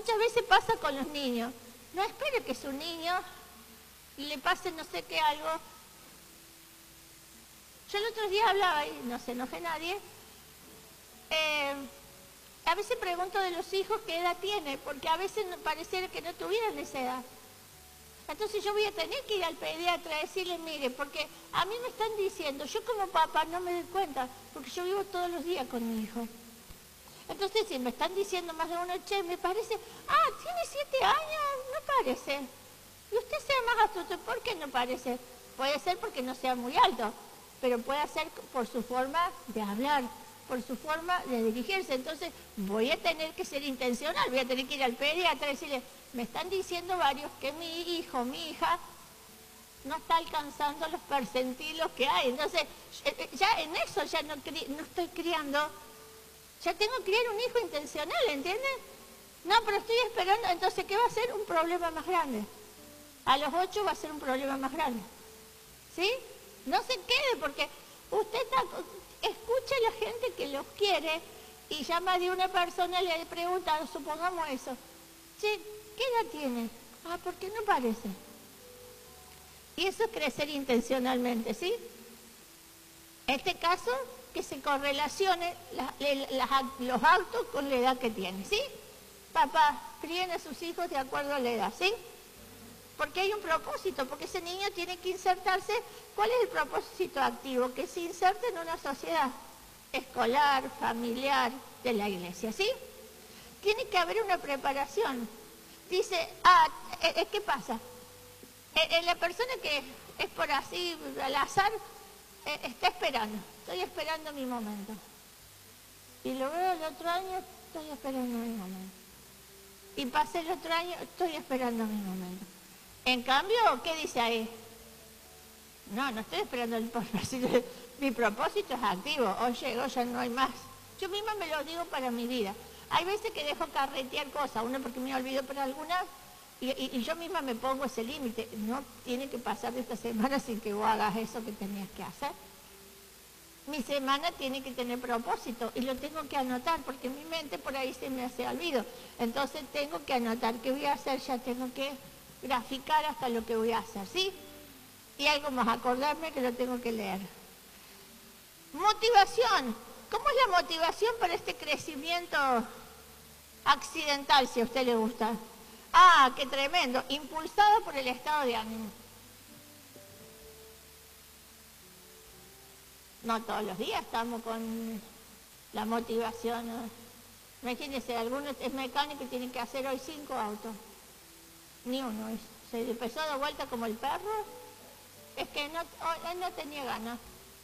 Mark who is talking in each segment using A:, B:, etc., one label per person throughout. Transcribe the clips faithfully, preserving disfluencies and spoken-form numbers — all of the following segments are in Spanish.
A: Muchas veces pasa con los niños. No espere que su niño le pase no sé qué algo. Yo el otro día hablaba, y no se enoje nadie, eh, a veces pregunto de los hijos qué edad tiene, porque a veces pareciera que no tuvieran esa edad. Entonces yo voy a tener que ir al pediatra a decirle, mire, porque a mí me están diciendo, yo como papá no me doy cuenta, porque yo vivo todos los días con mi hijo. Entonces si me están diciendo más de uno, che, me parece, ah, tiene siete años, no parece. Y usted sea más astuto, ¿por qué no parece? Puede ser porque no sea muy alto, pero puede ser por su forma de hablar, por su forma de dirigirse. Entonces voy a tener que ser intencional, voy a tener que ir al pediatra y decirle, me están diciendo varios que mi hijo, mi hija, no está alcanzando los percentilos que hay. Entonces, ya en eso ya no, no estoy criando, ya tengo que criar un hijo intencional, ¿entienden? No, pero estoy esperando, entonces, ¿qué va a ser? Un problema más grande. A los ocho va a ser un problema más grande. ¿Sí? No se quede, porque usted está, escucha a la gente que los quiere y llama de una persona y le pregunta, supongamos eso, che, ¿qué edad tiene? Ah, ¿por qué no parece? Y eso es crecer intencionalmente, ¿sí? En este caso, que se correlacione la, la, la, los actos con la edad que tiene, ¿sí? Papá, críen a sus hijos de acuerdo a la edad, ¿sí? Porque hay un propósito, porque ese niño tiene que insertarse. ¿Cuál es el propósito activo? Que se inserte en una sociedad escolar, familiar, de la iglesia, ¿sí? Tiene que haber una preparación. Dice, ah, ¿qué pasa? Eh, la persona que es por así, al azar, eh, está esperando. Estoy esperando mi momento. Y lo veo el otro año, estoy esperando mi momento. Y pasa el otro año, estoy esperando mi momento. En cambio, ¿qué dice ahí? No, no estoy esperando el propósito. Mi propósito es activo. Hoy llegó, ya no hay más. Yo misma me lo digo para mi vida. Hay veces que dejo carretear cosas, una porque me olvido para alguna, y, y, y yo misma me pongo ese límite. No tiene que pasar de esta semana sin que vos hagas eso que tenías que hacer. Mi semana tiene que tener propósito y lo tengo que anotar porque mi mente por ahí se me hace olvido. Entonces tengo que anotar qué voy a hacer, ya tengo que graficar hasta lo que voy a hacer, ¿sí? Y algo más, acordarme que lo tengo que leer. Motivación. ¿Cómo es la motivación para este crecimiento accidental, si a usted le gusta? Ah, qué tremendo. Impulsado por el estado de ánimo. No todos los días estamos con la motivación, ¿no? Imagínense, algunos es mecánico y tienen que hacer hoy cinco autos. Ni uno es. Se empezó de vuelta como el perro. Es que no, hoy no tenía ganas.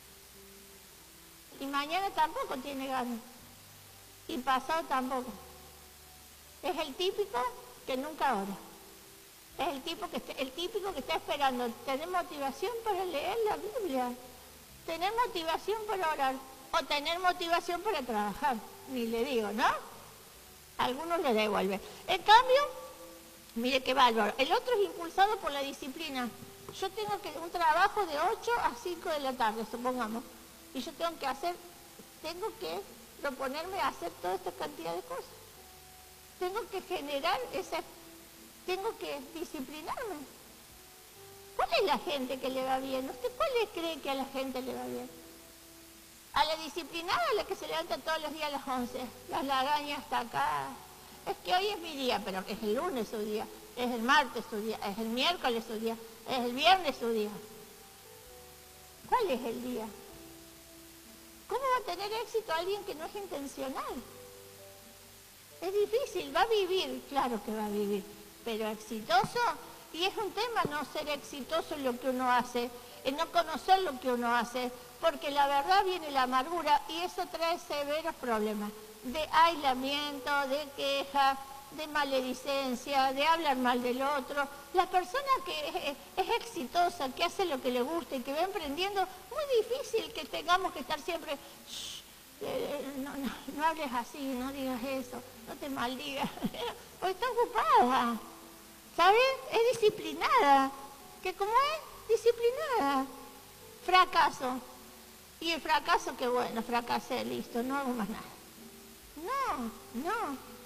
A: Y mañana tampoco tiene ganas. Y pasado tampoco. Es el típico que nunca ora. Es el, tipo que está, el típico que está esperando tener motivación para leer la Biblia. Tener motivación para orar. O tener motivación para trabajar. Ni le digo, ¿no? Algunos le devuelven. En cambio, mire qué bárbaro. El otro es impulsado por la disciplina. Yo tengo que un trabajo de ocho a cinco de la tarde, supongamos. Y yo tengo que hacer, tengo que proponerme a hacer toda esta cantidad de cosas. Tengo que generar esa, tengo que disciplinarme. ¿Cuál es la gente que le va bien? ¿Usted cuál le cree que a la gente le va bien? A la disciplinada, a la que se levanta todos los días a las once. Las lagañas hasta acá. Es que hoy es mi día, pero es el lunes su día, es el martes su día, es el miércoles su día, es el viernes su día. ¿Cuál es el día? ¿Cómo va a tener éxito alguien que no es intencional? Es difícil, va a vivir, claro que va a vivir, pero exitoso, y es un tema no ser exitoso en lo que uno hace, en no conocer lo que uno hace, porque la verdad viene la amargura y eso trae severos problemas de aislamiento, de queja, de maledicencia, de hablar mal del otro. La persona que es, es exitosa, que hace lo que le gusta y que va emprendiendo, muy difícil que tengamos que estar siempre, shh, eh, no, no, no hables así, no digas eso, no te maldigas, porque está ocupada, ¿sabes? Es disciplinada, que como es disciplinada, fracaso. Y el fracaso, que bueno, fracasé, listo, no hago más nada. No, no.